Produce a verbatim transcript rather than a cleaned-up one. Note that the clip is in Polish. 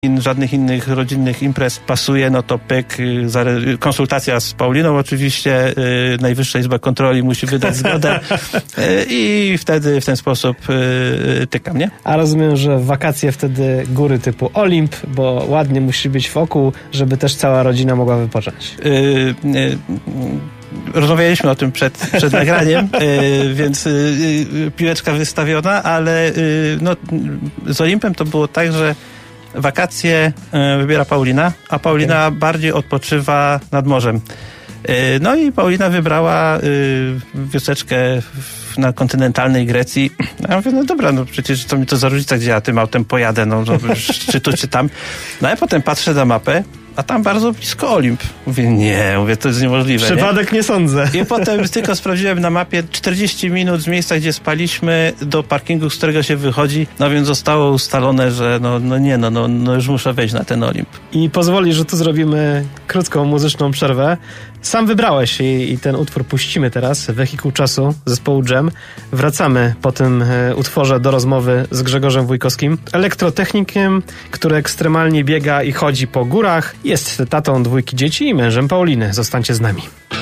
żadnych innych rodzinnych imprez pasuje, no to pyk, konsultacja z Pauliną oczywiście, Najwyższa Izba Kontroli musi wydać zgodę i wtedy w ten sposób tykam, nie? A rozumiem, że w wakacje wtedy góry typu Olimp, bo ładnie musi być wokół, żeby też cała rodzina mogła wypocząć. Yy, yy, Rozmawialiśmy o tym przed, przed nagraniem, yy, więc yy, piłeczka wystawiona, ale yy, no, z Olimpem to było tak, że wakacje wybiera Paulina, a Paulina okay. bardziej odpoczywa nad morzem. No i Paulina wybrała wioseczkę na kontynentalnej Grecji. Ja mówię, no dobra, no przecież to mi to za różnica, gdzie ja tym autem pojadę, no, no czy tu, czy tam. No a potem patrzę na mapę, a tam bardzo blisko Olimp. Mówię, nie, mówię, to jest niemożliwe. Przypadek nie, nie sądzę. I potem tylko sprawdziłem na mapie czterdzieści minut z miejsca, gdzie spaliśmy, do parkingu, z którego się wychodzi, no więc zostało ustalone, że no, no nie, no, no, no już muszę wejść na ten Olimp. I pozwoli, że tu zrobimy krótką muzyczną przerwę. Sam wybrałeś i, i ten utwór puścimy teraz, Wehikuł Czasu zespołu Dżem. Wracamy po tym e, utworze do rozmowy z Grzegorzem Wójkowskim, elektrotechnikiem, który ekstremalnie biega i chodzi po górach. Jest tatą dwójki dzieci i mężem Pauliny. Zostańcie z nami.